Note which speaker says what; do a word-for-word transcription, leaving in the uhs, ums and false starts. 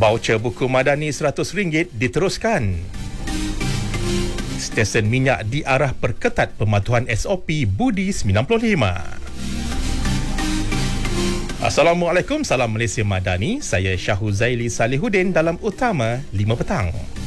Speaker 1: Baucer buku Madani seratus ringgit diteruskan. Stesen minyak diarah perketat pematuhan S O P Budi sembilan puluh lima. Assalamualaikum, salam Malaysia Madani. Saya Syahuzaili Salihuddin dalam Utama lima Petang.